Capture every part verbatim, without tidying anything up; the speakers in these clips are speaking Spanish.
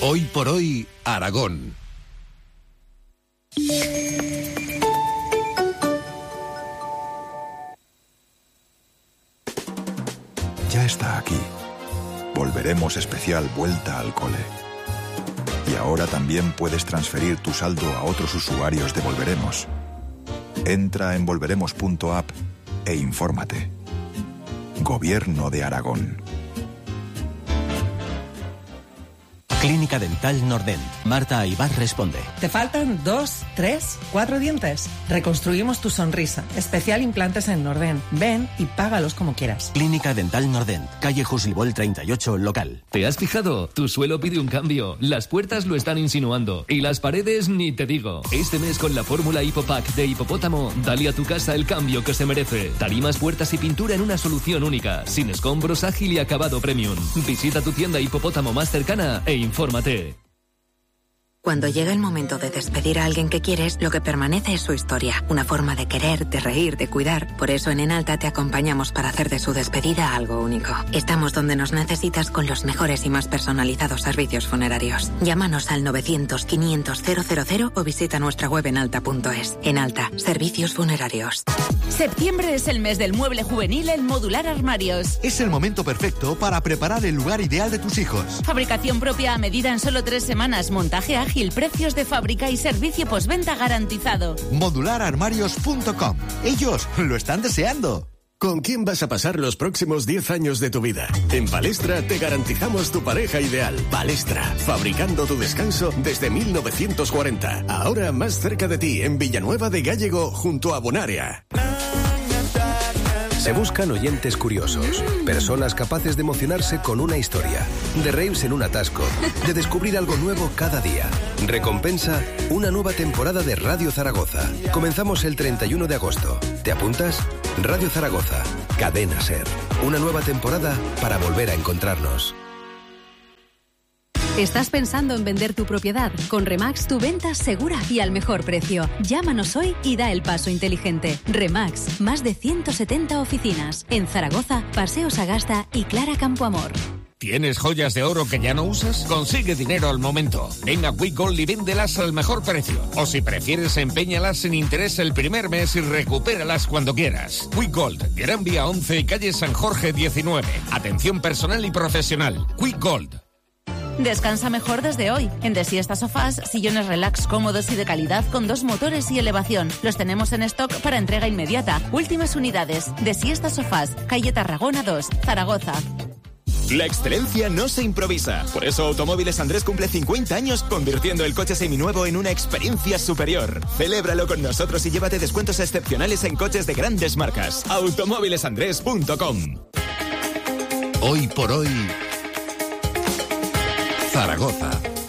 Hoy por hoy, Aragón. Ya está aquí. Volveremos especial vuelta al cole. Y ahora también puedes transferir tu saldo a otros usuarios de Volveremos. Entra en volveremos punto app e infórmate. Gobierno de Aragón. Clínica Dental Nordent. Marta Aybar responde. ¿Te faltan dos, tres, cuatro dientes? Reconstruimos tu sonrisa. Especial implantes en Nordent. Ven y págalos como quieras. Clínica Dental Nordent. Calle Jusilbol treinta y ocho, local. ¿Te has fijado? Tu suelo pide un cambio. Las puertas lo están insinuando. Y las paredes ni te digo. Este mes con la fórmula Hipopack de Hipopótamo, dale a tu casa el cambio que se merece. Tarimas, puertas y pintura en una solución única. Sin escombros, ágil y acabado premium. Visita tu tienda Hipopótamo más cercana e infórmate. Cuando llega el momento de despedir a alguien que quieres, lo que permanece es su historia. Una forma de querer, de reír, de cuidar. Por eso en Enalta te acompañamos para hacer de su despedida algo único. Estamos donde nos necesitas con los mejores y más personalizados servicios funerarios. Llámanos al novecientos, quinientos, cero cero cero o visita nuestra web enalta punto es. Enalta, servicios funerarios. Septiembre es el mes del mueble juvenil en Modular Armarios. Es el momento perfecto para preparar el lugar ideal de tus hijos. Fabricación propia a medida en solo tres semanas, montaje ágil, precios de fábrica y servicio postventa garantizado. modular armarios punto com. Ellos lo están deseando. ¿Con quién vas a pasar los próximos diez años de tu vida? En Palestra te garantizamos tu pareja ideal. Palestra, fabricando tu descanso desde mil novecientos cuarenta. Ahora más cerca de ti, en Villanueva de Gállego, junto a Bonaria. Se buscan oyentes curiosos, personas capaces de emocionarse con una historia, de reírse en un atasco, de descubrir algo nuevo cada día. Recompensa, una nueva temporada de Radio Zaragoza. Comenzamos el treinta y uno de agosto. ¿Te apuntas? Radio Zaragoza, Cadena Ser. Una nueva temporada para volver a encontrarnos. ¿Estás pensando en vender tu propiedad? Con Remax tu venta segura y al mejor precio. Llámanos hoy y da el paso inteligente. Remax, más de ciento setenta oficinas. En Zaragoza, Paseo Sagasta y Clara Campoamor. ¿Tienes joyas de oro que ya no usas? Consigue dinero al momento. Ven a Quick Gold y véndelas al mejor precio. O si prefieres, empeñalas sin interés el primer mes y recupéralas cuando quieras. Quick Gold, Gran Vía once y calle San Jorge diecinueve. Atención personal y profesional. Quick Gold. Descansa mejor desde hoy. En Desiesta Sofás, sillones relax cómodos y de calidad con dos motores y elevación. Los tenemos en stock para entrega inmediata. Últimas unidades. Desiesta Sofás, calle Tarragona dos, Zaragoza. La excelencia no se improvisa. Por eso Automóviles Andrés cumple cincuenta años convirtiendo el coche seminuevo en una experiencia superior. Celébralo con nosotros y llévate descuentos excepcionales en coches de grandes marcas. automóviles andrés punto com. Hoy por hoy, Zaragoza.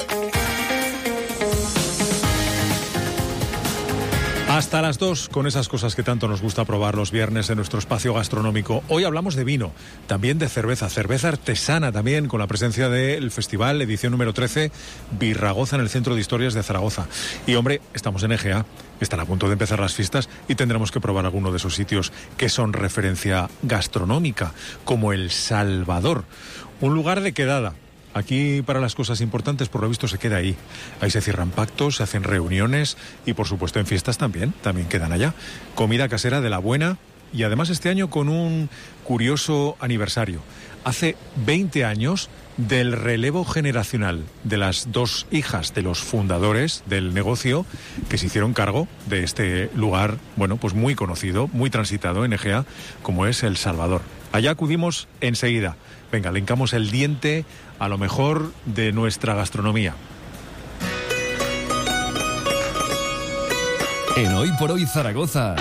Hasta las dos, con esas cosas que tanto nos gusta probar los viernes en nuestro espacio gastronómico. Hoy hablamos de vino, también de cerveza, cerveza artesana también, con la presencia del festival, edición número trece, Birragoza, en el Centro de Historias de Zaragoza. Y hombre, estamos en E G A, están a punto de empezar las fiestas y tendremos que probar alguno de esos sitios que son referencia gastronómica, como El Salvador, un lugar de quedada. Aquí para las cosas importantes, por lo visto, se queda ahí. Ahí se cierran pactos, se hacen reuniones y, por supuesto, en fiestas también, también quedan allá. Comida casera de la buena y además este año con un curioso aniversario. Hace veinte años del relevo generacional de las dos hijas de los fundadores del negocio que se hicieron cargo de este lugar, bueno, pues muy conocido, muy transitado en E G A, como es El Salvador. Allá acudimos enseguida. Venga, le hincamos el diente a lo mejor de nuestra gastronomía. En Hoy por Hoy Zaragoza,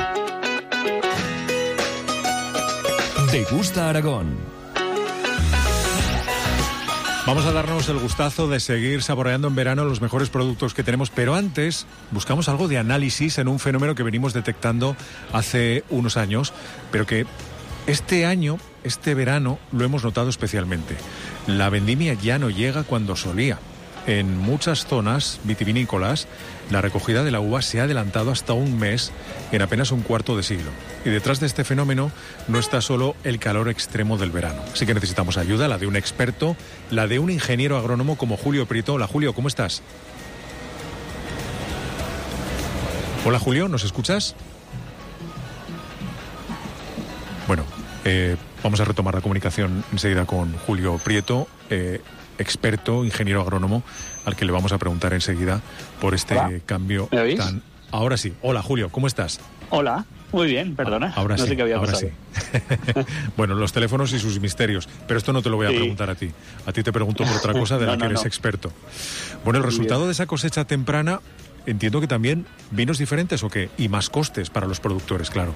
Degusta Aragón. Vamos a darnos el gustazo de seguir saboreando en verano los mejores productos que tenemos, pero antes buscamos algo de análisis en un fenómeno que venimos detectando hace unos años, pero que este año, este verano, lo hemos notado especialmente. La vendimia ya no llega cuando solía. en muchas zonas vitivinícolas la recogida de la uva se ha adelantado hasta un mes en apenas un cuarto de siglo. Y detrás de este fenómeno no está solo el calor extremo del verano. Así que necesitamos ayuda, la de un experto, la de un ingeniero agrónomo como Julio Prieto. Hola Julio, ¿cómo estás? Hola Julio, ¿nos escuchas? Bueno, eh, vamos a retomar la comunicación enseguida con Julio Prieto, eh, experto, ingeniero agrónomo, al que le vamos a preguntar enseguida por este Hola. cambio ¿Me oís? tan... Ahora sí. Hola Julio, ¿cómo estás? Hola, muy bien, perdona. Ahora no sí, sé qué había ahora pasado. sí. Bueno, los teléfonos y sus misterios, pero esto no te lo voy a Sí. preguntar a ti. A ti te pregunto por otra cosa de la No, que no, eres no. experto. Bueno, el Muy resultado bien. de esa cosecha temprana, entiendo que también vinos diferentes o qué, y más costes para los productores, claro.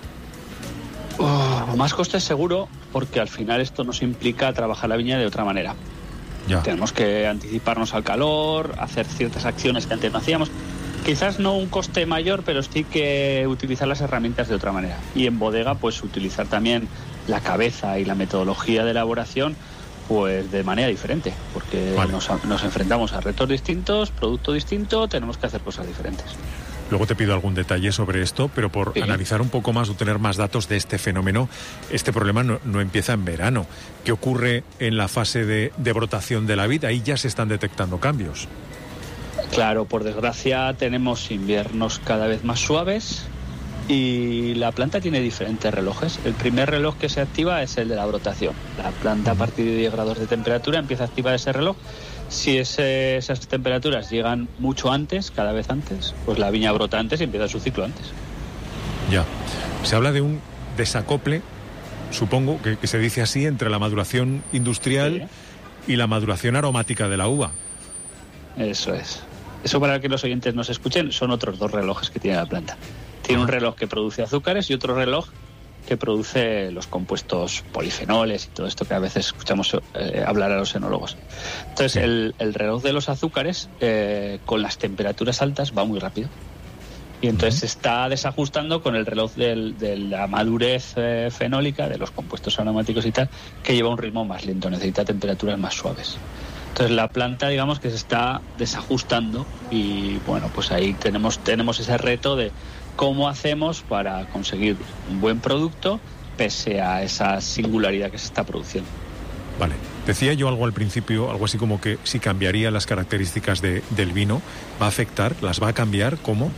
Oh, más costes seguro, porque al final esto nos implica trabajar la viña de otra manera. Ya. Tenemos que anticiparnos al calor, hacer ciertas acciones que antes no hacíamos. Quizás no un coste mayor, pero sí que utilizar las herramientas de otra manera. Y en bodega, pues utilizar también la cabeza y la metodología de elaboración pues de manera diferente, porque Vale. nos, nos enfrentamos a retos distintos, producto distinto, tenemos que hacer cosas diferentes. Luego te pido algún detalle sobre esto, pero por Sí. analizar un poco más o tener más datos de este fenómeno, este problema no, no empieza en verano. ¿Qué ocurre en la fase de, de brotación de la vid? Ahí ya se están detectando cambios. Claro, por desgracia tenemos inviernos cada vez más suaves y la planta tiene diferentes relojes. El primer reloj que se activa es el de la brotación. La planta a partir de diez grados de temperatura empieza a activar ese reloj. Si ese, esas temperaturas llegan mucho antes, cada vez antes, pues la viña brota antes y empieza su ciclo antes. Ya. Se habla de un desacople, supongo que, que se dice así, entre la maduración industrial y la maduración aromática de la uva. Eso es. Eso, para que los oyentes nos escuchen, son otros dos relojes que tiene la planta. Tiene un reloj que produce azúcares y otro reloj que produce los compuestos polifenoles y todo esto que a veces escuchamos eh, hablar a los enólogos. Entonces, Sí. el, el reloj de los azúcares, eh, con las temperaturas altas, va muy rápido. Y entonces se está desajustando con el reloj del- de la madurez eh, fenólica, de los compuestos aromáticos y tal, que lleva un ritmo más lento, necesita temperaturas más suaves. Entonces la planta, digamos que se está desajustando y bueno, pues ahí tenemos, tenemos ese reto de cómo hacemos para conseguir un buen producto pese a esa singularidad que se está produciendo. Vale. Decía yo algo al principio, algo así como que si cambiaría las características de- del vino, ¿va a afectar? ¿Las va a cambiar? ¿Cómo?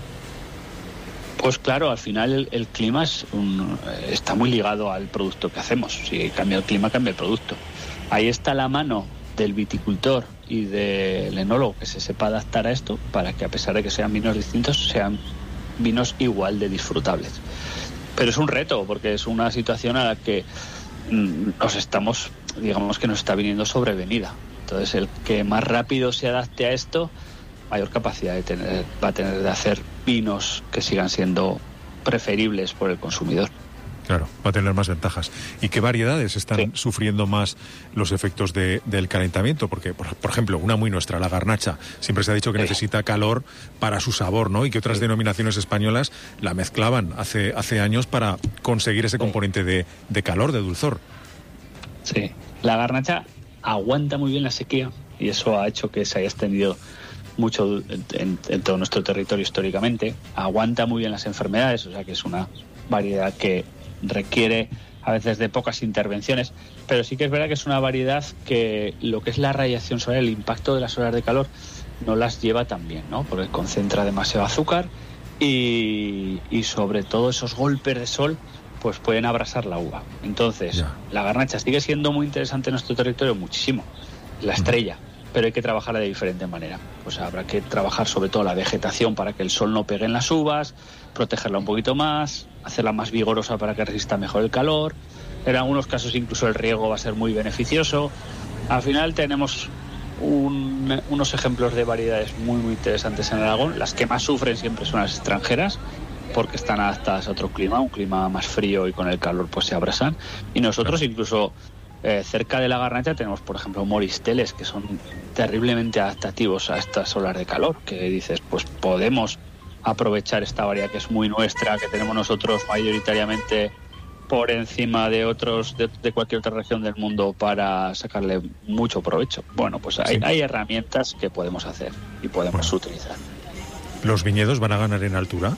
Pues claro, al final el, el clima es un- está muy ligado al producto que hacemos. Si cambia el clima, cambia el producto. Ahí está la mano del viticultor y del enólogo que se sepa adaptar a esto para que, a pesar de que sean vinos distintos, sean vinos igual de disfrutables. Pero es un reto, porque es una situación a la que mm, nos estamos, digamos que nos está viniendo sobrevenida. Entonces, el que más rápido se adapte a esto, mayor capacidad de tener, va a tener de hacer vinos que sigan siendo preferibles por el consumidor. Claro, va a tener más ventajas. ¿Y qué variedades están sufriendo más los efectos de- del calentamiento? Porque, por, por ejemplo, una muy nuestra, la garnacha, siempre se ha dicho que necesita calor para su sabor, ¿no? Y que otras denominaciones españolas la mezclaban hace, hace años para conseguir ese componente de, de calor, de dulzor. Sí, la garnacha aguanta muy bien la sequía y eso ha hecho que se haya extendido mucho en, en todo nuestro territorio históricamente. Aguanta muy bien las enfermedades, o sea que es una variedad que requiere a veces de pocas intervenciones, pero sí que es verdad que es una variedad que lo que es la radiación solar, el impacto de las horas de calor, no las lleva tan bien, ¿no? Porque concentra demasiado azúcar y, y sobre todo esos golpes de sol pues pueden abrasar la uva. Entonces, la garnacha sigue siendo muy interesante en nuestro territorio, muchísimo, la estrella, pero hay que trabajarla de diferente manera. Pues habrá que trabajar sobre todo la vegetación para que el sol no pegue en las uvas, protegerla un poquito más, hacerla más vigorosa para que resista mejor el calor. En algunos casos incluso el riego va a ser muy beneficioso. Al final tenemos un- unos ejemplos de variedades muy muy interesantes en Aragón. Las que más sufren siempre son las extranjeras, porque están adaptadas a otro clima, un clima más frío, y con el calor pues se abrasan. Y nosotros incluso eh, cerca de la garnacha tenemos, por ejemplo, moristeles que son terriblemente adaptativos a estas olas de calor, que dices, pues podemos aprovechar esta variedad que es muy nuestra, que tenemos nosotros mayoritariamente por encima de otros de, de cualquier otra región del mundo para sacarle mucho provecho. Bueno, pues hay, sí. hay herramientas que podemos hacer y podemos bueno. utilizar. ¿Los viñedos van a ganar en altura?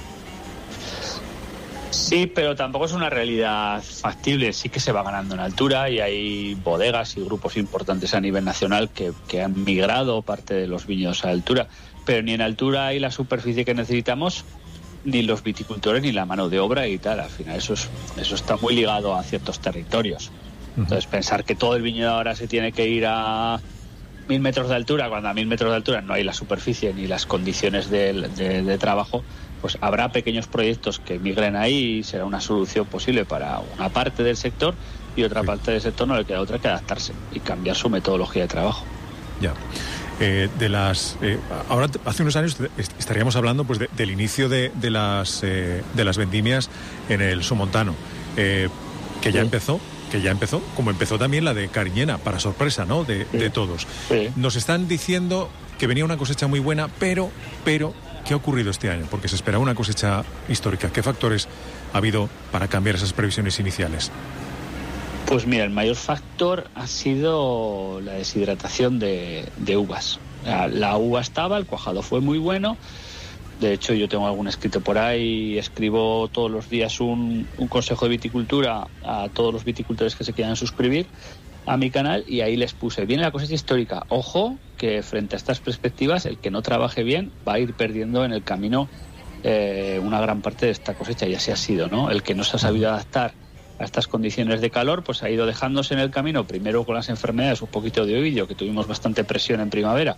Sí, pero tampoco es una realidad factible. Sí que se va ganando en altura y hay bodegas y grupos importantes a nivel nacional que, que han migrado parte de los viñedos a altura, pero ni en altura hay la superficie que necesitamos, ni los viticultores, ni la mano de obra y tal. Al final eso es, eso está muy ligado a ciertos territorios. Entonces pensar que todo el viñedo ahora se tiene que ir a mil metros de altura, cuando a mil metros de altura no hay la superficie ni las condiciones de, de, de trabajo, pues habrá pequeños proyectos que migren ahí y será una solución posible para una parte del sector, y otra sí. parte del sector no le queda otra que adaptarse y cambiar su metodología de trabajo. Ya. Eh, de las eh, ahora hace unos años estaríamos hablando pues de, del inicio de, de las eh, de las vendimias en el Somontano, eh, que ya sí. empezó que ya empezó como empezó también la de Cariñena, para sorpresa, ¿no? de, sí. de todos. Sí. Nos están diciendo que venía una cosecha muy buena, pero pero ¿qué ha ocurrido este año? Porque se esperaba una cosecha histórica. ¿Qué factores ha habido para cambiar esas previsiones iniciales? Pues mira, el mayor factor ha sido la deshidratación de, de uvas. La, la uva estaba, el cuajado fue muy bueno. De hecho, yo tengo algún escrito por ahí, escribo todos los días un, un consejo de viticultura a todos los viticultores que se quieran suscribir a mi canal, y ahí les puse, viene la cosecha histórica. Ojo, que frente a estas perspectivas, el que no trabaje bien va a ir perdiendo en el camino eh, una gran parte de esta cosecha, y así ha sido, ¿no? El que no se ha sabido adaptar a estas condiciones de calor, pues ha ido dejándose en el camino, primero con las enfermedades, un poquito de ovillo, que tuvimos bastante presión en primavera,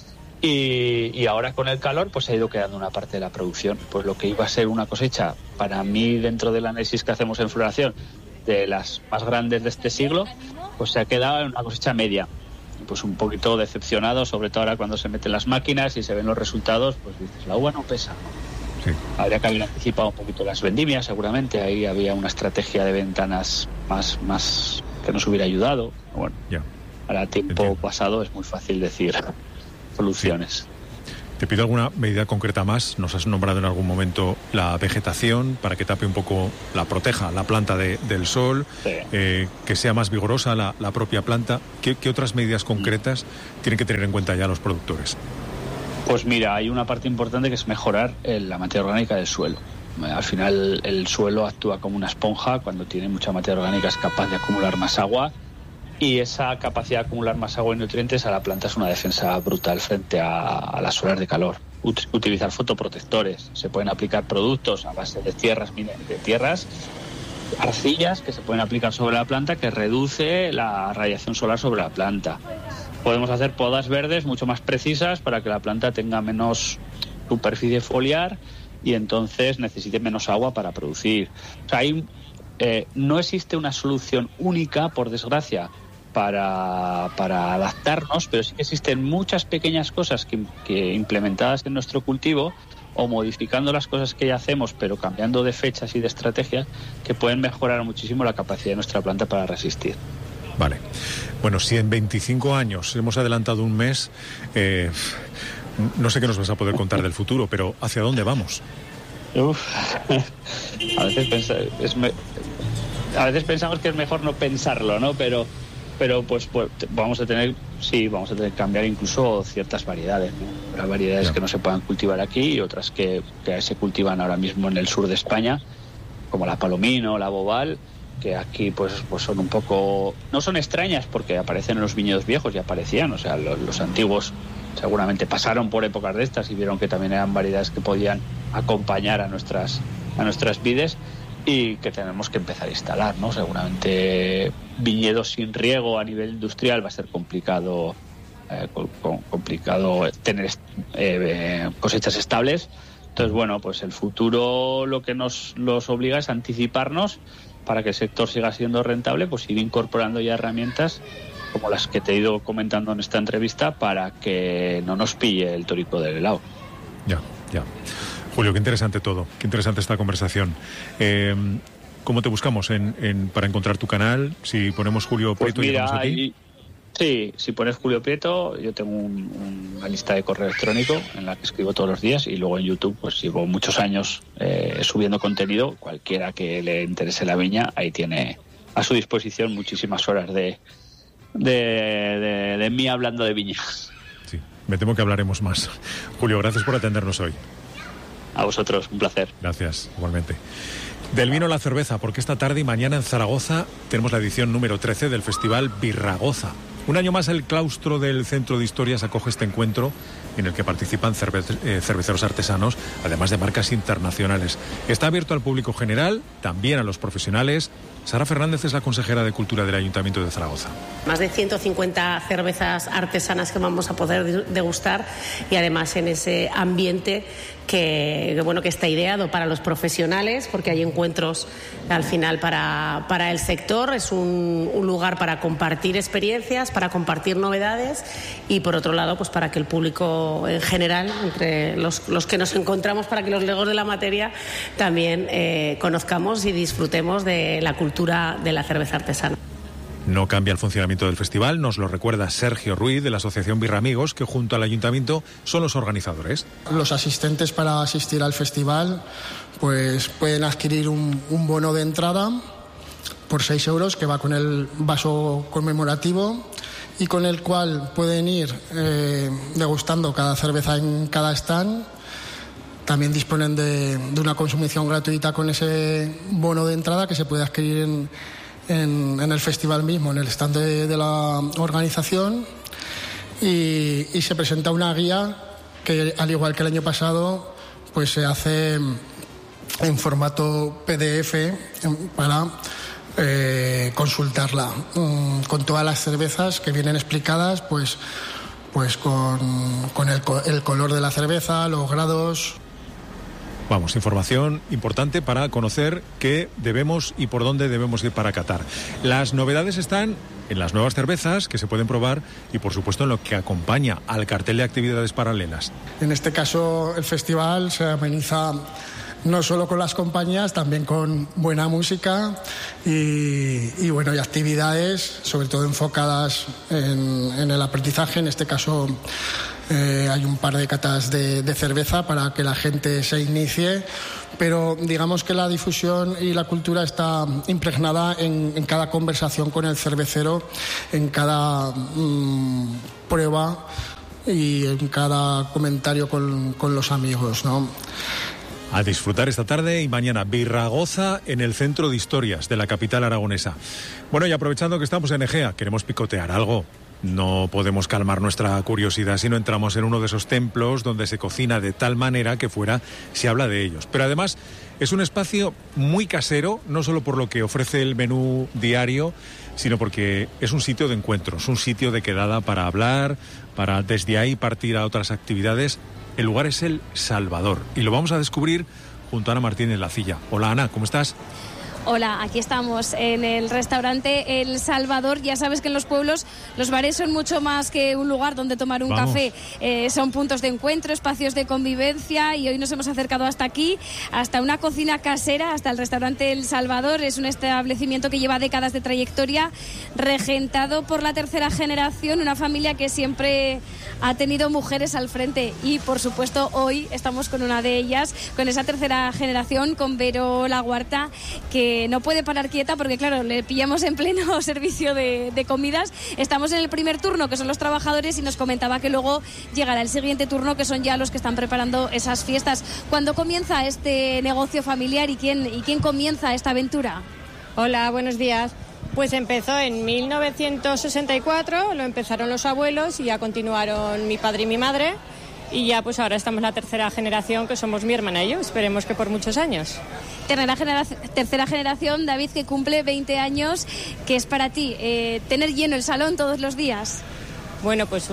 y, y ahora con el calor, pues ha ido quedando una parte de la producción. Pues lo que iba a ser una cosecha, para mí, dentro del análisis que hacemos en floración, de las más grandes de este siglo, pues se ha quedado en una cosecha media. Pues un poquito decepcionado, sobre todo ahora cuando se meten las máquinas y se ven los resultados, pues dices, la uva no pesa. Sí. Habría que haber anticipado un poquito las vendimias, seguramente. Ahí había una estrategia de ventanas más, más que nos hubiera ayudado. Bueno, yeah. Para tiempo Entiendo. pasado es muy fácil decir soluciones. Sí. Te pido alguna medida concreta más. Nos has nombrado en algún momento la vegetación para que tape un poco, la proteja la planta de, del sol, sí. eh, que sea más vigorosa la, la propia planta. ¿Qué, ¿Qué otras medidas concretas mm. tienen que tener en cuenta ya los productores? Pues mira, hay una parte importante que es mejorar la materia orgánica del suelo. Al final el suelo actúa como una esponja. Cuando tiene mucha materia orgánica es capaz de acumular más agua, y esa capacidad de acumular más agua y nutrientes a la planta es una defensa brutal frente a, a las olas de calor. Ut- utilizar fotoprotectores, se pueden aplicar productos a base de tierras, de tierras, arcillas que se pueden aplicar sobre la planta, que reduce la radiación solar sobre la planta. Podemos hacer podas verdes mucho más precisas para que la planta tenga menos superficie foliar y entonces necesite menos agua para producir. O sea, hay, eh, no existe una solución única, por desgracia, para, para adaptarnos, pero sí que existen muchas pequeñas cosas que, que implementadas en nuestro cultivo, o modificando las cosas que ya hacemos, pero cambiando de fechas y de estrategias, que pueden mejorar muchísimo la capacidad de nuestra planta para resistir. Vale. Bueno, si en veinticinco años hemos adelantado un mes, eh, no sé qué nos vas a poder contar del futuro, pero ¿hacia dónde vamos? Uf. A veces pensa, es me, a veces pensamos que es mejor no pensarlo, ¿no? Pero, pero pues, pues vamos a tener, sí, vamos a tener que cambiar incluso ciertas variedades, ¿no? Habrá variedades no. que no se puedan cultivar aquí y otras que, que se cultivan ahora mismo en el sur de España, como la palomino, la bobal, que aquí pues, pues son un poco, no son extrañas porque aparecen en los viñedos viejos y aparecían, o sea, los, los antiguos seguramente pasaron por épocas de estas y vieron que también eran variedades que podían acompañar a nuestras a nuestras vides, y que tenemos que empezar a instalar, ¿no? Seguramente viñedos sin riego a nivel industrial va a ser complicado eh, con, con, complicado tener eh, cosechas estables. Entonces, bueno, pues el futuro lo que nos los obliga es anticiparnos para que el sector siga siendo rentable, pues ir incorporando ya herramientas como las que te he ido comentando en esta entrevista para que no nos pille el tórico del helado. Ya, ya. Julio, qué interesante todo, qué interesante esta conversación. Eh, ¿Cómo te buscamos en, en, para encontrar tu canal? Si ponemos Julio Prieto, pues mira, llegamos a ti. Sí, si pones Julio Prieto, yo tengo un, un, una lista de correo electrónico en la que escribo todos los días, y luego en YouTube pues llevo muchos años eh, subiendo contenido. Cualquiera que le interese la viña, ahí tiene a su disposición muchísimas horas de, de, de, de mí hablando de viñas. Sí, me temo que hablaremos más. Julio, gracias por atendernos hoy. A vosotros, un placer. Gracias, igualmente. Del vino a la cerveza, porque esta tarde y mañana en Zaragoza tenemos la edición número trece del Festival Birragoza. Un año más el claustro del Centro de Historias acoge este encuentro en el que participan cerve- eh, cerveceros artesanos, además de marcas internacionales. Está abierto al público general, también a los profesionales. Sara Fernández es la consejera de Cultura del Ayuntamiento de Zaragoza. Más de ciento cincuenta cervezas artesanas que vamos a poder degustar, y además en ese ambiente que, bueno, que está ideado para los profesionales, porque hay encuentros al final para, para el sector. Es un, un lugar para compartir experiencias, para compartir novedades, y por otro lado pues para que el público en general, entre los, los que nos encontramos, para que los legos de la materia también eh, conozcamos y disfrutemos de la cultura de la cerveza artesana. No cambia el funcionamiento del festival, nos lo recuerda Sergio Ruiz de la Asociación Birramigos, que junto al Ayuntamiento son los organizadores. Los asistentes para asistir al festival pues pueden adquirir un, un bono de entrada por seis euros que va con el vaso conmemorativo, y con el cual pueden ir eh, degustando cada cerveza en cada stand. También disponen de, de una consumición gratuita con ese bono de entrada, que se puede adquirir en, en, en el festival mismo, en el stand de, de la organización, y, y se presenta una guía que, al igual que el año pasado, pues se hace en formato P D F para eh, consultarla, con todas las cervezas que vienen explicadas, pues, pues con, con el, el color de la cerveza, los grados. Vamos, información importante para conocer qué debemos y por dónde debemos ir para catar. Las novedades están en las nuevas cervezas que se pueden probar y, por supuesto, en lo que acompaña al cartel de actividades paralelas. En este caso, el festival se ameniza no solo con las compañías, también con buena música y, y bueno, y actividades, sobre todo enfocadas en, en el aprendizaje. En este caso, eh, hay un par de catas de, de cerveza para que la gente se inicie, pero digamos que la difusión y la cultura está impregnada en, en cada conversación con el cervecero, en cada mmm, prueba y en cada comentario con, con los amigos, ¿no? A disfrutar esta tarde y mañana Birragoza en el Centro de Historias de la capital aragonesa. Bueno, y aprovechando que estamos en Egea, queremos picotear algo. No podemos calmar nuestra curiosidad si no entramos en uno de esos templos donde se cocina de tal manera que fuera se habla de ellos. Pero además es un espacio muy casero, no solo por lo que ofrece el menú diario, sino porque es un sitio de encuentros, un sitio de quedada para hablar, para desde ahí partir a otras actividades. El lugar es El Salvador y lo vamos a descubrir junto a Ana Martínez Lacilla. Hola Ana, ¿cómo estás? Hola, aquí estamos en el restaurante El Salvador. Ya sabes que en los pueblos los bares son mucho más que un lugar donde tomar un Vamos. café. Eh, son puntos de encuentro, espacios de convivencia, y hoy nos hemos acercado hasta aquí, hasta una cocina casera, hasta el restaurante El Salvador. Es un establecimiento que lleva décadas de trayectoria, regentado por la tercera generación, una familia que siempre ha tenido mujeres al frente, y por supuesto hoy estamos con una de ellas, con esa tercera generación, con Vero Laguarta, que no puede parar quieta porque, claro, le pillamos en pleno servicio de, de comidas. Estamos en el primer turno, que son los trabajadores, y nos comentaba que luego llegará el siguiente turno, que son ya los que están preparando esas fiestas. ¿Cuándo comienza este negocio familiar y quién, y quién comienza esta aventura? Hola, buenos días. Pues empezó en mil novecientos sesenta y cuatro, lo empezaron los abuelos y ya continuaron mi padre y mi madre. Y ya pues ahora estamos la tercera generación, que somos mi hermana y yo, esperemos que por muchos años. Tercera, genera- tercera generación, David, que cumple veinte años, ¿qué es para ti eh, tener lleno el salón todos los días? Bueno, pues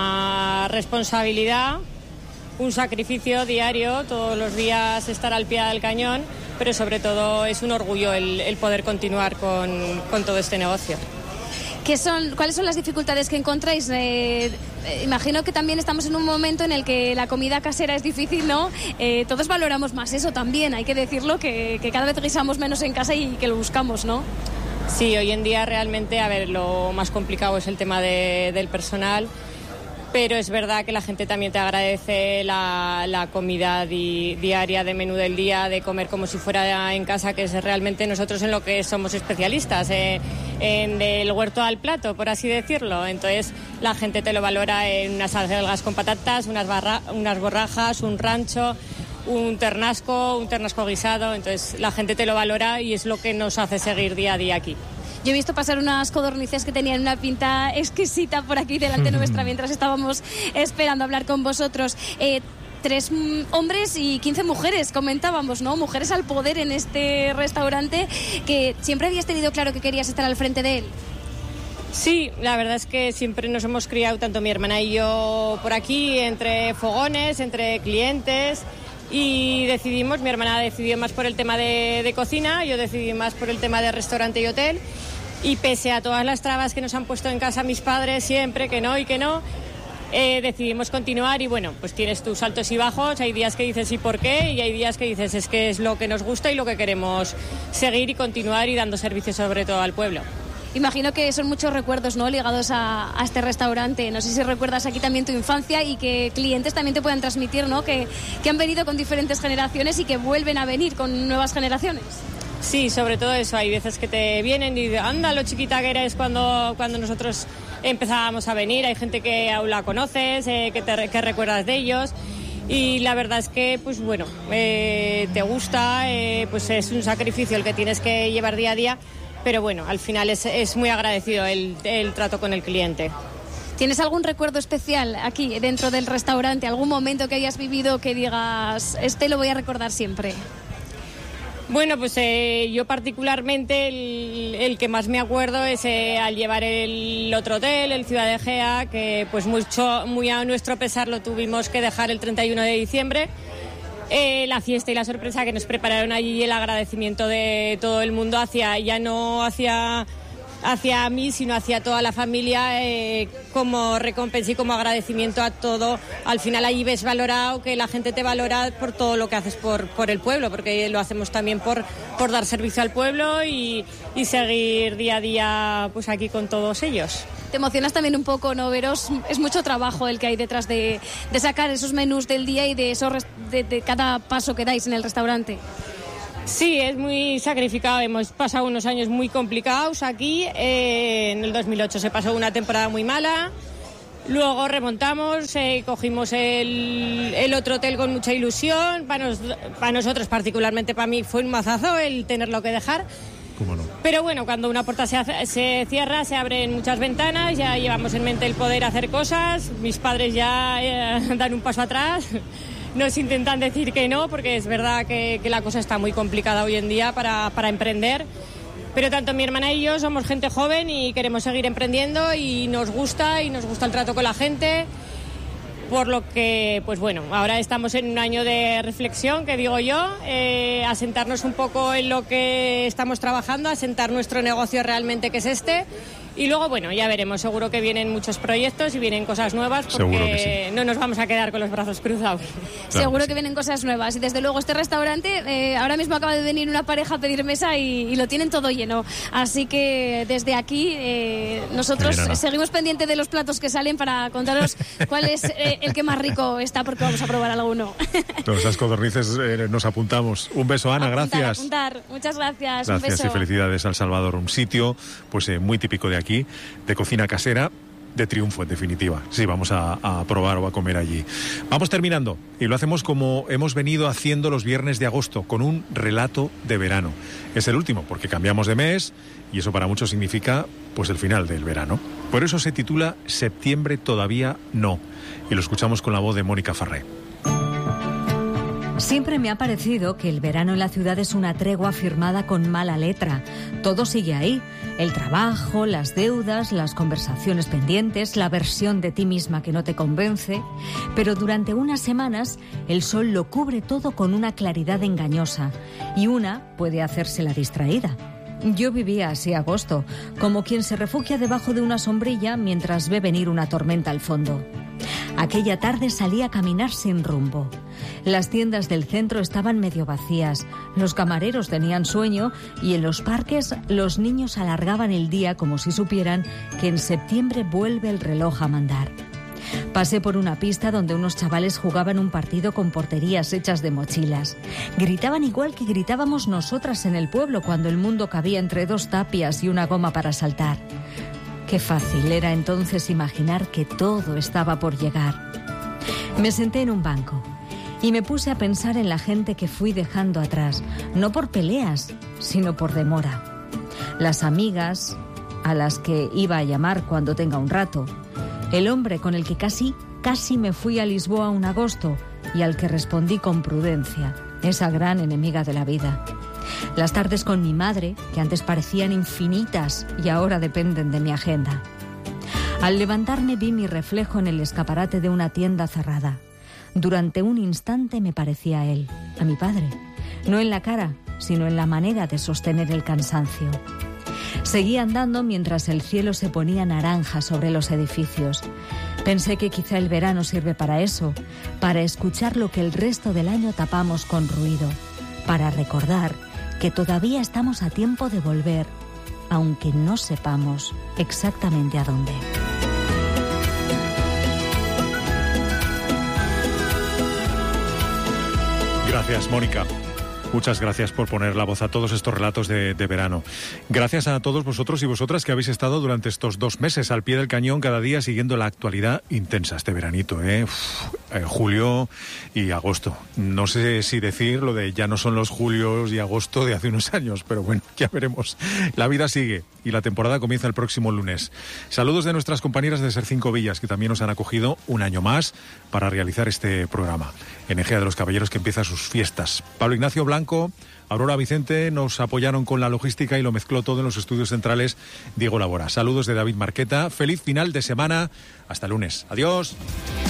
una responsabilidad, un sacrificio diario, todos los días estar al pie del cañón, pero sobre todo es un orgullo el, el poder continuar con, con todo este negocio. ¿Qué son, ¿Cuáles son las dificultades que encontráis? Eh, eh, imagino que también estamos en un momento en el que la comida casera es difícil, ¿no? Eh, todos valoramos más eso también, hay que decirlo, que, que cada vez guisamos menos en casa y que lo buscamos, ¿no? Sí, hoy en día realmente, a ver, lo más complicado es el tema de, del personal, pero es verdad que la gente también te agradece la, la comida di, diaria, de menú del día, de comer como si fuera en casa, que es realmente nosotros en lo que somos especialistas, eh, en el huerto al plato, por así decirlo. Entonces la gente te lo valora en unas acelgas con patatas, unas, barra, unas borrajas, un rancho, un ternasco, un ternasco guisado. Entonces la gente te lo valora y es lo que nos hace seguir día a día aquí. Yo he visto pasar unas codornices que tenían una pinta exquisita por aquí delante nuestra mientras estábamos esperando hablar con vosotros. Eh, tres mm, hombres y quince mujeres, comentábamos, ¿no? Mujeres al poder en este restaurante, que siempre habías tenido claro que querías estar al frente de él. Sí, la verdad es que siempre nos hemos criado, tanto mi hermana y yo, por aquí, entre fogones, entre clientes, y decidimos, mi hermana decidió más por el tema de, de cocina, yo decidí más por el tema de restaurante y hotel, y pese a todas las trabas que nos han puesto en casa mis padres siempre, que no y que no, eh, decidimos continuar. Y bueno, pues tienes tus altos y bajos, hay días que dices ¿y por qué? Y hay días que dices es que es lo que nos gusta y lo que queremos seguir y continuar y dando servicio sobre todo al pueblo. Imagino que son muchos recuerdos, ¿no?, ligados a, a este restaurante. No sé si recuerdas aquí también tu infancia y que clientes también te puedan transmitir, ¿no?, que, que han venido con diferentes generaciones y que vuelven a venir con nuevas generaciones. Sí, sobre todo eso. Hay veces que te vienen y dicen, anda, lo chiquita que eres cuando, cuando nosotros empezábamos a venir. Hay gente que aún la conoces, eh, que, te, que recuerdas de ellos. Y la verdad es que, pues bueno, eh, te gusta, eh, pues es un sacrificio el que tienes que llevar día a día. Pero bueno, al final es, es muy agradecido el, el trato con el cliente. ¿Tienes algún recuerdo especial aquí dentro del restaurante? ¿Algún momento que hayas vivido que digas, este lo voy a recordar siempre? Bueno, pues eh, yo particularmente el, el que más me acuerdo es eh, al llevar el otro hotel, el Ciudad de Gea, que pues mucho, muy a nuestro pesar lo tuvimos que dejar el treinta y uno de diciembre. Eh, la fiesta y la sorpresa que nos prepararon allí y el agradecimiento de todo el mundo hacia, ya no hacia, hacia mí, sino hacia toda la familia, eh, como recompensa y como agradecimiento a todo. Al final allí ves valorado, que la gente te valora por todo lo que haces por, por el pueblo, porque lo hacemos también por, por dar servicio al pueblo y, y seguir día a día pues aquí con todos ellos. Te emocionas también un poco, ¿no, Veros? Es mucho trabajo el que hay detrás de, de sacar esos menús del día y de, esos, de, de cada paso que dais en el restaurante. Sí, es muy sacrificado. Hemos pasado unos años muy complicados aquí. Eh, en el dos mil ocho se pasó una temporada muy mala. Luego remontamos, eh, cogimos el, el otro hotel con mucha ilusión. Para, nos, para nosotros, particularmente para mí, fue un mazazo el tenerlo que dejar. ¿Cómo no? Pero bueno, cuando una puerta se, hace, se cierra, se abren muchas ventanas, ya llevamos en mente el poder hacer cosas. Mis padres ya eh, dan un paso atrás, nos intentan decir que no, porque es verdad que, que la cosa está muy complicada hoy en día para, para emprender. Pero tanto mi hermana y yo somos gente joven y queremos seguir emprendiendo y nos gusta, y nos gusta el trato con la gente. Por lo que, pues bueno, ahora estamos en un año de reflexión, que digo yo, eh, asentarnos un poco en lo que estamos trabajando, asentar nuestro negocio realmente que es este. Y luego, bueno, ya veremos, seguro que vienen muchos proyectos y vienen cosas nuevas, porque sí, no nos vamos a quedar con los brazos cruzados. Claro, seguro sí, que vienen cosas nuevas. Y desde luego este restaurante, eh, ahora mismo acaba de venir una pareja a pedir mesa y, y lo tienen todo lleno. Así que desde aquí eh, nosotros seguimos pendientes de los platos que salen para contaros cuál es eh, el que más rico está, porque vamos a probar alguno. Todas esas codornices eh, nos apuntamos. Un beso, Ana, apuntar, gracias. Apuntar. Muchas gracias. Gracias Un beso. Y felicidades al Salvador, un sitio pues eh, muy típico de aquí, de cocina casera, de triunfo en definitiva. Sí, vamos a, a probar o a comer allí. Vamos terminando y lo hacemos como hemos venido haciendo los viernes de agosto, con un relato de verano. Es el último porque cambiamos de mes y eso para muchos significa pues el final del verano. Por eso se titula Septiembre todavía no, y lo escuchamos con la voz de Mónica Farré. Siempre me ha parecido que el verano en la ciudad es una tregua firmada con mala letra. Todo sigue ahí. El trabajo, las deudas, las conversaciones pendientes, la versión de ti misma que no te convence. Pero durante unas semanas el sol lo cubre todo con una claridad engañosa y una puede hacérsela distraída. Yo vivía así agosto, como quien se refugia debajo de una sombrilla mientras ve venir una tormenta al fondo. Aquella tarde salí a caminar sin rumbo. Las tiendas del centro estaban medio vacías, los camareros tenían sueño y en los parques los niños alargaban el día como si supieran que en septiembre vuelve el reloj a mandar. Pasé por una pista donde unos chavales jugaban un partido con porterías hechas de mochilas. Gritaban igual que gritábamos nosotras en el pueblo cuando el mundo cabía entre dos tapias y una goma para saltar. Qué fácil era entonces imaginar que todo estaba por llegar. Me senté en un banco y me puse a pensar en la gente que fui dejando atrás, no por peleas, sino por demora. Las amigas a las que iba a llamar cuando tenga un rato, el hombre con el que casi, casi me fui a Lisboa un agosto y al que respondí con prudencia, esa gran enemiga de la vida. Las tardes con mi madre, que antes parecían infinitas y ahora dependen de mi agenda. Al levantarme vi mi reflejo en el escaparate de una tienda cerrada. Durante un instante me parecía a él, a mi padre, no en la cara, sino en la manera de sostener el cansancio. Seguí andando mientras el cielo se ponía naranja sobre los edificios. Pensé que quizá el verano sirve para eso, para escuchar lo que el resto del año tapamos con ruido, para recordar que todavía estamos a tiempo de volver, aunque no sepamos exactamente a dónde. Gracias, Mónica. Muchas gracias por poner la voz a todos estos relatos de, de verano. Gracias a todos vosotros y vosotras que habéis estado durante estos dos meses al pie del cañón cada día siguiendo la actualidad intensa este veranito, ¿eh? Uf, eh, julio y agosto. No sé si decir lo de ya no son los julios y agosto de hace unos años, pero bueno, ya veremos. La vida sigue y la temporada comienza el próximo lunes. Saludos de nuestras compañeras de Ser Cinco Villas que también nos han acogido un año más para realizar este programa. En Ejea de los Caballeros que empieza sus fiestas. Pablo Ignacio Blanco, Aurora Vicente nos apoyaron con la logística y lo mezcló todo en los estudios centrales Diego Labora. Saludos de David Marqueta. Feliz final de semana. Hasta el lunes. Adiós.